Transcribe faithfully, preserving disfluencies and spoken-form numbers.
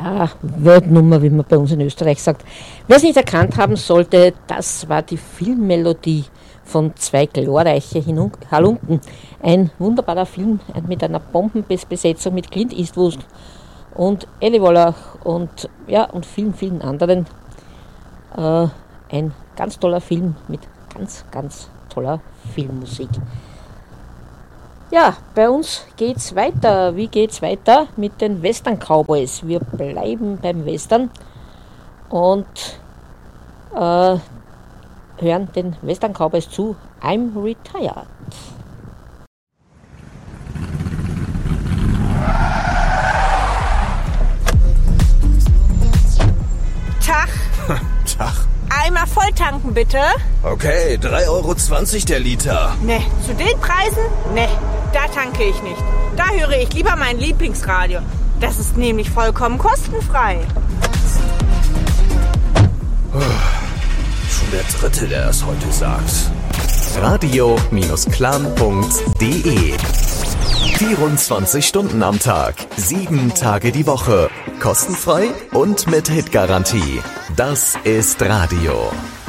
ja, Weltnummer, wie man bei uns in Österreich sagt. Wer es nicht erkannt haben sollte, das war die Filmmelodie von Zwei glorreiche Hinun- Halunken. Ein wunderbarer Film mit einer Bombenbesetzung mit Clint Eastwood und Eli Wallach und, ja, und vielen, vielen anderen. Äh, ein ganz toller Film mit ganz, ganz toller Filmmusik. Ja, bei uns geht's weiter. Wie geht's weiter mit den Western Cowboys? Wir bleiben beim Western und äh, hören den Western Cowboys zu I'm Retired. Tag. Tag. Einmal voll tanken, bitte. Okay, drei Euro zwanzig der Liter. Ne, zu den Preisen? Ne, da tanke ich nicht. Da höre ich lieber mein Lieblingsradio. Das ist nämlich vollkommen kostenfrei. Schon der Dritte, der das heute sagt. radio Clan punkt de vierundzwanzig Stunden am Tag, sieben Tage die Woche. Kostenfrei und mit Hitgarantie. Das ist Radio.